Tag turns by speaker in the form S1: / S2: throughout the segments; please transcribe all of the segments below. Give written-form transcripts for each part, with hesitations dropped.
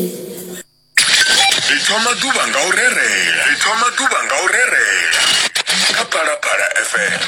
S1: Ithoma duba ngaurerela. Kapara FM.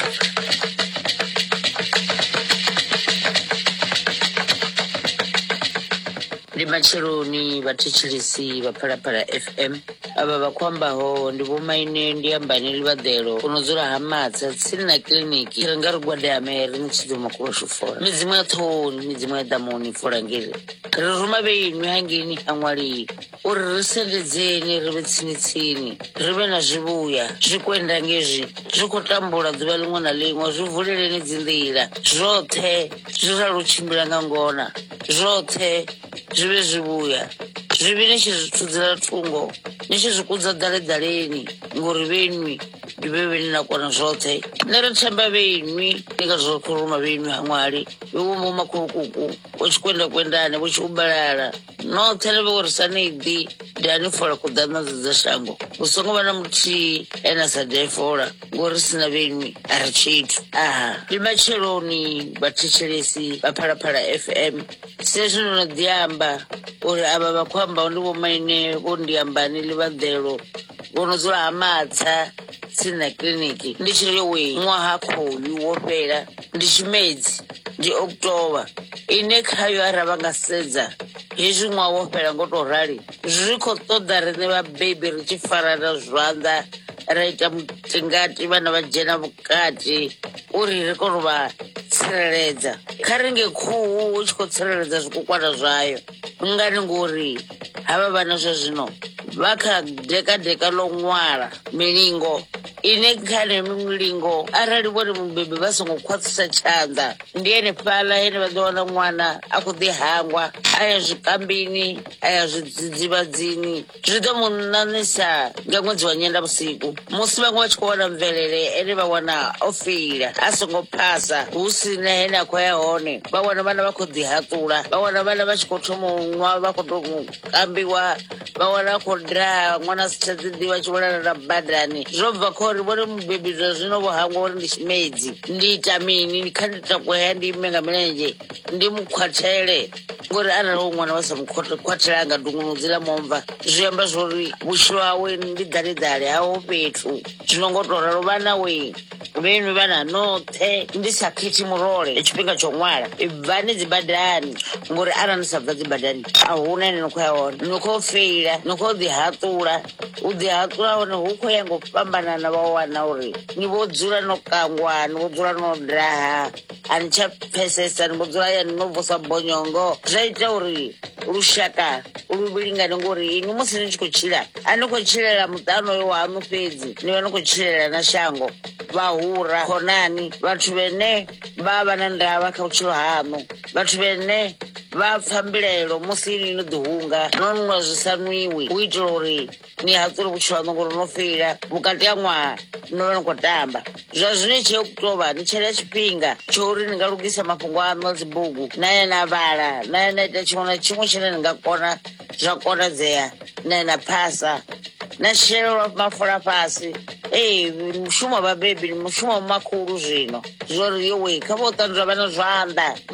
S2: Limacheloni vatichilisi vaphalaphala FM ava vakwambaho ndi vomaine ndiyambani livadelo kunozula hamadza tsini na kliniki iri nga rigwada yamere ni chidzoma kuva xifora midzimu ya thoni midzimu ya damoni folangire ri ruma veinwi hangeni hamwali uri ri sendedzeni ri ve tsinitsini ri ve na zvivuya zwi kwenda ngezvi zwi khou tambula dzuvha limwe na limwe zwi vuleleni dzinḓila zwoṱhe zwi ralo tshimbila nga ngona zwoṱhe zwive zvivuya zvivi ni tshi zwi thudzela thungo ni tshi zwi kudza ḓaledaleni ngori venwi ndi veveni na kona zwoṱhe nṋe ri themba venwi ni nga zwo khuruma venwi haṅwali vhevombo makhulukuku vo tshi kwenda vo tshi ubalala noṱhe ni ve uri sa ni ḓi ndani fola kuḓana dza shango hu songo vha na muthihi ene a sa dahi fola ngori sina venwi a ri tshithu ndi matsheloni vhathetshelesi vha phalaphala FM sezwi ndo no ḓiamba uri ava vha khou ambaho ndi vomaine vo ndiyambani livhaḓelo vho no dzula ha matsa tsini na kiliniki ndi tshi ri we ṅwaha khoyu wo fhela ndi tshimedzi ndi October ine khayo ara vha nga sedza hezwi ṅwaha wo fhela ngo to rali zwi khou ṱoḓa riṋe vhabebi ri tshi farana zwanḓa ra ita mutingati vhana vha dzhena vhukati uri ri kone u vha tsireledza kha ringe khuhu hu tshi khou tsireledza zwikukwana zwayo ngani ngori havha vhana zwa zwino vha kha dekadeka ḽo ṅwala milingo ine khane milingo arali vhone mubebi vha songo khwaṱhisa tshanḓa ndi ene fhaḽa ene vha ḓo wana ṅwana a khou ḓi hangwa aya zwikambiini aya zwidzidzivhadzini zwi ḓo mu ṋaṋisa nga ṅwedzi wa nyendavhusiku musi vhaṅwe vha tshi khou wana mvelele ene vha wana o feila a songo phasa hu si na hene a khou ya hone vha wana vhana vha khou ḓi haṱula vha wana vhana vha tshi khou thoma u ṅwa vha khou tou kambiwa vha wana a khou daha ṅwana a si tsha ḓiḓivha tshi vhonana na badani zwo bva kho ri vhone mubebi zwa zwino vho hangwa uri ndi tshimedzi ndi ita mini kha ndi takuya ndi ime nga milenzhe ndi mukhwathele ngori arali ho ṅwana vha sa mukhwathela nga dungunudzi ḽa momva zwi amba zwori vhutshilo hawe ndi ḓaleḓale haho fhethu zwino ngo to ralo vhana we venwi vhana noṱhe ndi sa khethi murole tshifhinga tsho ṅwala bvani dzi badani ngori arali ni sa bva dzi badani ahuna ene ni khou ya hone ni khou feila ni khou ḓi haṱula u ḓi haṱula hone hu khou ya ngo fhambanana vha wana uri ni vho dzula no kangwa ni vho dzula no daha a ni tsha pfesesa ni vho dzula yani no vusa bonyongo zwa ita uri lushaka lu vhilingane ngori ini musi ni tshi khou tshila a ni khou tshilela muṱano yo wanu fhedzi ni vha ni khou tshilela na shango vhahura khonani vhathu vhene vha vha na ndavha kha vhutshilo hanu vhathu vhene vha pfa mbilelo musi ini no ḓihunga no nwa zwi sa nwiwi u itela uri ni haṱule vhutshilo hanu ngori no feila vhukati ha ṅwaha no vha ni khou tamba zwa zwino tshe October ni tshela tshifhinga tsho uri ni nga lugisa mafhungo aṋu a dzibugu naye na vhala naye na ita tshiṅwe na tshiṅwe tshine ni nga kona zwa konadzea naye na phasa na shelelwa mafola fhasi mushumo wa vhabebi mushumo wa makhulu zwino zwori yo we kha vho ṱanzwa vhana zwanḓa